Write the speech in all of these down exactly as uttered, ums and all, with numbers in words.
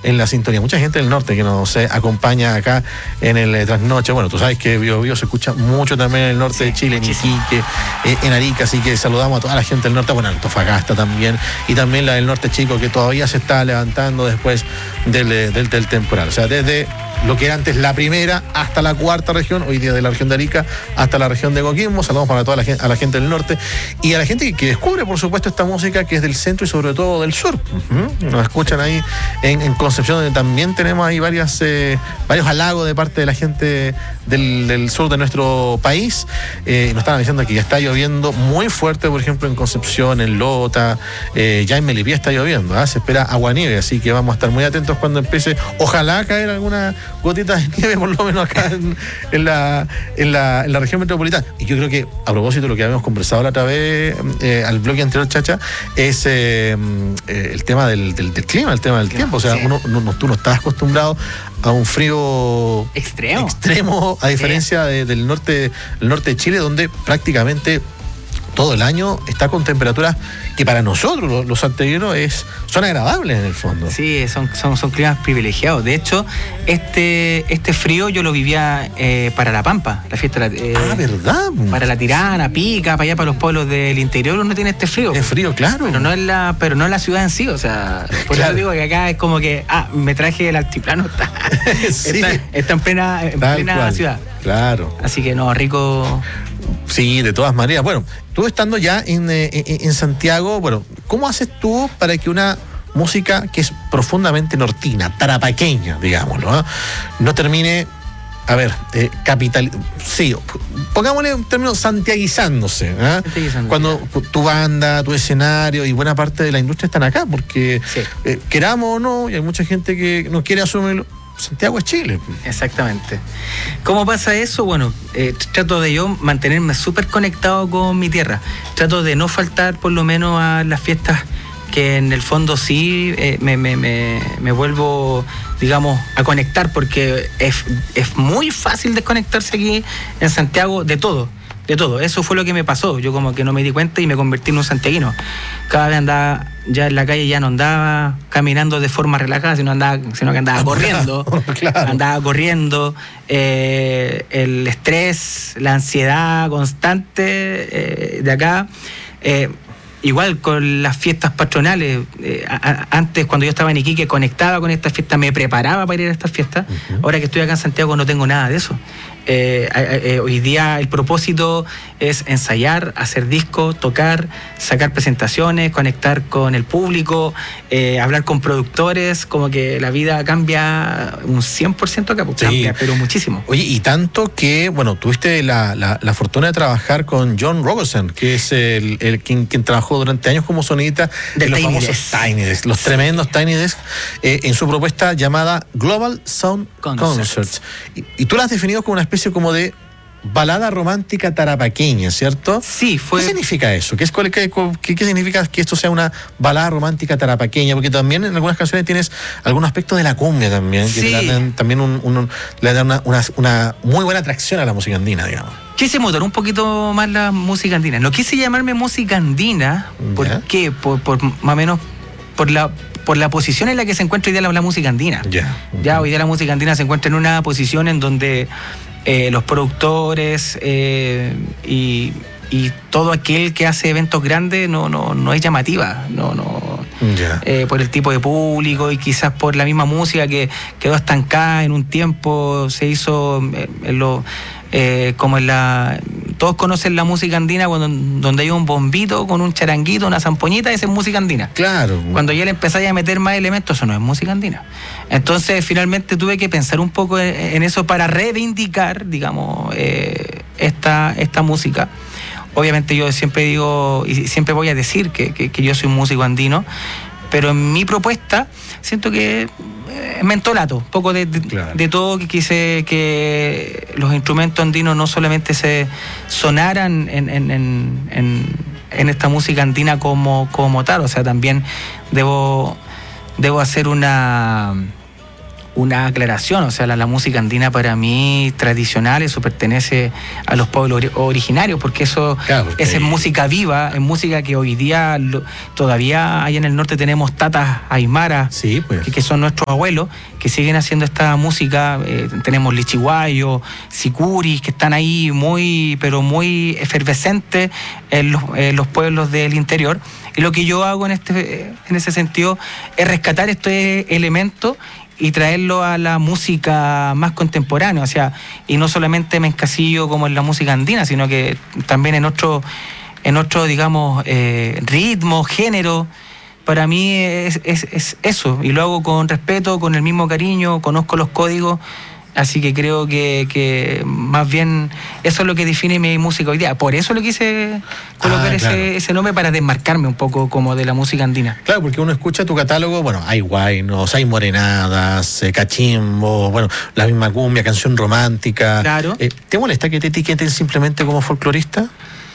en la sintonía. Mucha gente del norte que nos eh, acompaña acá en el eh, trasnoche. Bueno, tú sabes que Bio Bio se escucha mucho también en el norte sí, de Chile, en Iquique, eh, en Arica, así que saludamos a toda la gente del norte, bueno, Antofagasta también, y también la del norte chico, que todavía se está levantando después del, del, del temporal. O sea, desde lo que era antes la primera hasta la cuarta región, hoy día de la región de Arica hasta la región de Coquimbo. Saludamos para toda la gente, a la gente del norte y a la gente que, que descubre, por supuesto, esta música que es del centro y sobre todo del sur. Uh-huh. Nos escuchan ahí en, en Concepción, donde también tenemos ahí varias, eh, varios halagos de parte de la gente del, del sur de nuestro país. Eh, nos estaban diciendo que ya está lloviendo muy fuerte, por ejemplo, en Concepción, en Lota, eh, ya en Melipilla está lloviendo, ¿eh? Se espera aguanieve, así que vamos a estar muy atentos cuando empiece, ojalá caer alguna gotita de nieve, por lo menos acá en, en, la, en, la, en la región metropolitana. Y yo creo que, a propósito de lo que habíamos conversado la otra vez, eh, al bloque anterior, Chacha, es eh, eh, el tema del, del, del clima, el tema del claro, tiempo. O sea, sí. uno, no, tú no estás acostumbrado a un frío extremo, extremo a diferencia sí. de, del norte, el norte de Chile, donde prácticamente todo el año está con temperaturas que para nosotros, los, los santiagueros, es, son agradables en el fondo. Sí, son, son, son climas privilegiados. De hecho, este, este frío yo lo vivía eh, para La Pampa, la fiesta. Eh, ah, ¿verdad? Para La Tirana, Pica, para allá, para los pueblos del interior, uno tiene este frío. Es frío, claro. Pero no es la, pero no es la ciudad en sí, o sea, por claro. eso digo que acá es como que, ah, me traje el altiplano, está, sí. está, está en plena, en plena ciudad. Claro. Así que no, rico. Sí, de todas maneras. Bueno, tú estando ya en, en, en Santiago, bueno, ¿cómo haces tú para que una música que es profundamente nortina, tarapaqueña, digámoslo, ¿eh? no termine, a ver, eh, capital, sí, pongámosle un término, santiaguizándose, ¿eh? Cuando tu banda, tu escenario y buena parte de la industria están acá, porque sí. eh, queramos o no, y hay mucha gente que no quiere asumirlo, Santiago es Chile. Exactamente. ¿Cómo pasa eso? Bueno, eh, trato de yo mantenerme súper conectado con mi tierra. Trato de no faltar por lo menos a las fiestas que en el fondo sí eh, me, me, me, me vuelvo, digamos, a conectar, porque es, es muy fácil desconectarse aquí en Santiago de todo. De todo, eso fue lo que me pasó. Yo como que no me di cuenta y me convertí en un santiaguino. Cada vez andaba ya en la calle, ya no andaba caminando de forma relajada, sino, andaba, sino que andaba corriendo. Claro. Andaba corriendo. Eh, el estrés, la ansiedad constante eh, de acá. Eh, Igual con las fiestas patronales, eh, a, a, antes cuando yo estaba en Iquique conectaba con estas fiestas, me preparaba para ir a estas fiestas. Uh-huh. Ahora que estoy acá en Santiago no tengo nada de eso. Eh, eh, hoy día el propósito es ensayar, hacer discos, tocar, sacar presentaciones, conectar con el público, eh, hablar con productores, como que la vida cambia un cien por ciento acá, pues sí. Cambia, pero muchísimo. Oye, y tanto que, bueno, tuviste la, la, la fortuna de trabajar con John Rogerson, que es el, el quien, quien trabajó durante años como sonidista de los famosos Desk. Tiny Desk, los sí. tremendos Tiny Desk, eh, en su propuesta llamada Global Sound Concerts. Concerts. Y, y tú la has definido como una especie como de balada romántica tarapaqueña, ¿cierto? Sí, fue... ¿Qué significa eso? ¿Qué, es, qué, qué, ¿Qué significa que esto sea una balada romántica tarapaqueña? Porque también en algunas canciones tienes algún aspecto de la cumbia también, que sí. le dan también un, un, le dan una, una, una muy buena atracción a la música andina, digamos. Quise mudar un poquito más la música andina. No quise llamarme música andina, ¿por ¿Ya? qué? Por, por más o menos por la... por la posición en la que se encuentra hoy día la, la música andina. Yeah. Uh-huh. Ya hoy día la música andina se encuentra en una posición en donde eh, los productores eh, y, y todo aquel que hace eventos grandes no, no, no es llamativa, no, no, yeah. eh, por el tipo de público y quizás por la misma música que quedó estancada en un tiempo, se hizo eh, en lo... Eh, como en la... Todos conocen la música andina cuando, donde hay un bombito con un charanguito, una zampoñita, esa es música andina. Claro. Cuando ya le empezáis a meter más elementos, eso no es música andina. Entonces, finalmente tuve que pensar un poco en, en eso para reivindicar, digamos, eh, esta, esta música. Obviamente yo siempre digo, y siempre voy a decir que, que, que yo soy un músico andino, pero en mi propuesta siento que eh, mentolato, un poco de, de, claro. de todo, que quise que los instrumentos andinos no solamente se sonaran en, en, en, en, en esta música andina como, como tal, o sea, también debo, debo hacer una, una aclaración, o sea, la, la música andina para mí tradicional, eso pertenece a los pueblos ori- originarios, porque eso claro, porque esa es música viva, es música que hoy día lo, todavía allá en el norte tenemos tatas aymaras, sí, pues. que, que son nuestros abuelos, que siguen haciendo esta música, eh, tenemos lichiguayos, sicuris, que están ahí muy, pero muy efervescentes en los, en los pueblos del interior. Y lo que yo hago en, este, en ese sentido es rescatar estos elementos y traerlo a la música más contemporánea, o sea, y no solamente me encasillo como en la música andina, sino que también en otro, en otro digamos, eh, ritmo, género. Para mí es, es, es eso, y lo hago con respeto, con el mismo cariño, conozco los códigos, así que creo que, que más bien eso es lo que define mi música hoy día. Por eso lo quise colocar ah, claro. ese, ese nombre, para desmarcarme un poco como de la música andina. Claro, porque uno escucha tu catálogo, bueno, hay guaynos, hay morenadas, eh, cachimbo, bueno, la misma cumbia, canción romántica. Claro. Eh, ¿Te molesta que te etiqueten simplemente como folclorista?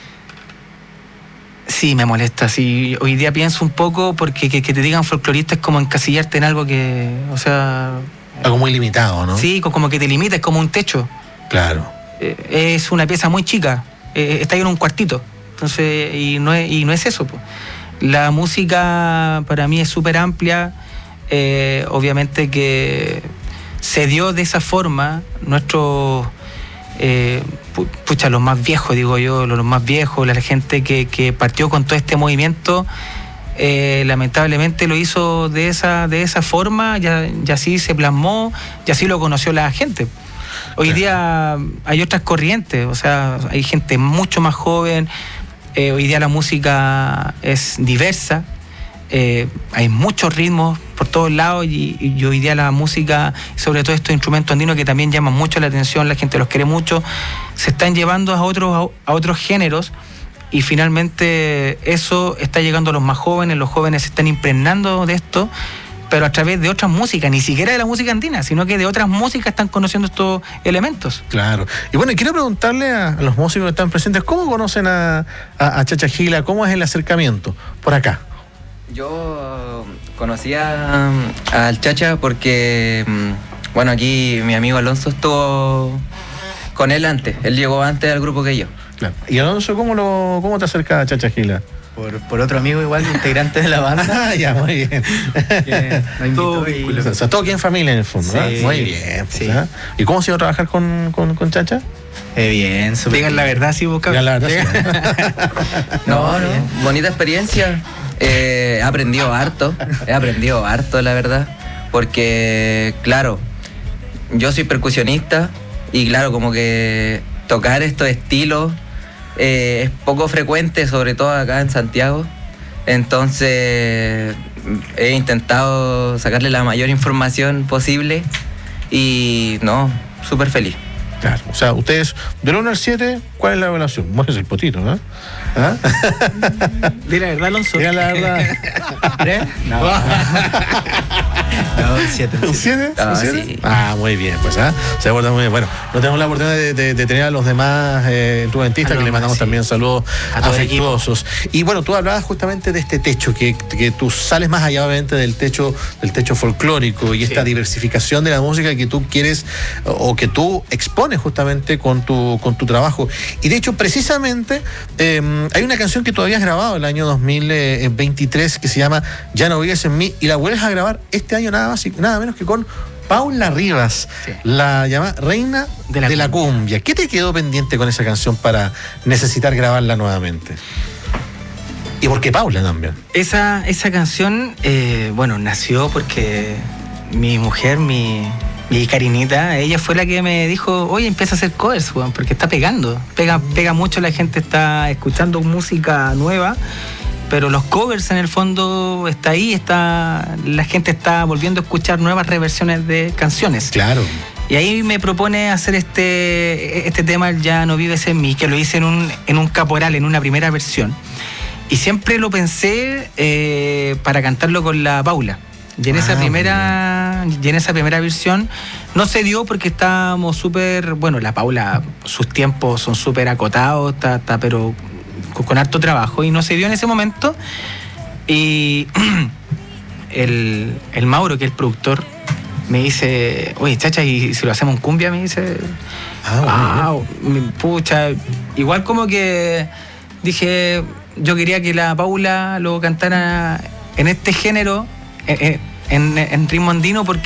Sí, me molesta. Sí, hoy día pienso un poco porque que, que te digan folclorista es como encasillarte en algo que, o sea... Algo muy limitado, ¿no? Sí, como que te limita, es como un techo. Claro. Eh, es una pieza muy chica, eh, está ahí en un cuartito. Entonces, y no es, y no es eso, pues. La música para mí es súper amplia, eh, obviamente que se dio de esa forma. Nuestros, eh, pucha, los más viejos, digo yo, los más viejos, la gente que, que partió con todo este movimiento, Eh, lamentablemente lo hizo de esa de esa forma, ya, ya así se plasmó, ya así lo conoció la gente. Hoy día hay otras corrientes, o sea, hay gente mucho más joven, eh, hoy día la música es diversa, eh, hay muchos ritmos por todos lados y, y hoy día la música, sobre todo estos instrumentos andinos que también llaman mucho la atención, la gente los quiere mucho, se están llevando a otros, a otros géneros. Y finalmente eso está llegando a los más jóvenes, los jóvenes se están impregnando de esto, pero a través de otras músicas, ni siquiera de la música andina, sino que de otras músicas están conociendo estos elementos. Claro. Y bueno, quiero preguntarle a, a los músicos que están presentes, ¿cómo conocen a, a, a Chacha Gila? ¿Cómo es el acercamiento por acá? Yo conocía al Chacha porque, bueno, aquí mi amigo Alonso estuvo con él antes, él llegó antes al grupo que yo. Claro. Y Alonso, ¿cómo, lo, cómo te acercas a Chacha Gila? Por, por otro amigo igual, integrante de la banda. Ah, ya, muy bien. Que nos invitó todo, y... O sea, todo aquí en familia en el fondo, sí, ¿eh? Muy bien. Pues, sí. ¿eh? ¿Y cómo ha sido trabajar con, con, con Chacha? Eh, bien, súper Digan la verdad, sí, busca. Digan la verdad, sí. No, no, bonita experiencia. Eh, he aprendido harto, he aprendido harto, la verdad. Porque, claro, yo soy percusionista y claro, como que tocar estos estilos eh, es poco frecuente, sobre todo acá en Santiago. Entonces he intentado sacarle la mayor información posible y no, súper feliz. Claro, o sea, ustedes, del uno al siete, ¿cuál es la evaluación? Mueres el potito, ¿no? ¿Ah? Dile la verdad, Alonso. Diga la verdad. ¿Tres? No. No, un siete. ¿Un siete? Ah, ¿Un siete? sí. Ah, muy bien, pues, ¿ah? Se aborda muy bien. Bueno, no tenemos la oportunidad de, de, de tener a los demás eh, instrumentistas, que le mandamos sí. también saludos a afectuosos. Y bueno, tú hablabas justamente de este techo, que, que tú sales más allá, obviamente, del techo, del techo folclórico y sí. esta diversificación de la música que tú quieres o que tú expones justamente con tu, con tu trabajo. Y de hecho, precisamente, eh, hay una canción que todavía has grabado el año dos mil veintitrés que se llama Ya no vives en mí, y la vuelves a grabar este año nada más y nada menos que con Paula Rivas, sí. la llamada Reina de, la, de la Cumbia. ¿Qué te quedó pendiente con esa canción para necesitar grabarla nuevamente? ¿Y por qué Paula también? Esa, esa canción, eh, bueno, nació porque mi mujer, mi, mi Karinita, ella fue la que me dijo, oye, empieza a hacer covers, bueno, porque está pegando. Pega, pega mucho, la gente está escuchando música nueva, pero los covers en el fondo está ahí, está, la gente está volviendo a escuchar nuevas reversiones de canciones. Claro. Y ahí me propone hacer este, este tema, Ya no vives en mí, que lo hice en un, en un caporal, en una primera versión. Y siempre lo pensé eh, para cantarlo con la Paula. Y en, ah, esa primera, y en esa primera versión no se dio porque estábamos súper... Bueno, la Paula, sus tiempos son súper acotados, está, está, pero con, con harto trabajo. Y no se dio en ese momento. Y el, el Mauro, que es el productor, me dice, oye, chacha, ¿y si lo hacemos en cumbia? Me dice, Ah, bueno. ah, mi- pucha, igual como que dije, yo quería que la Paula lo cantara en este género, en, en, en ritmo andino, porque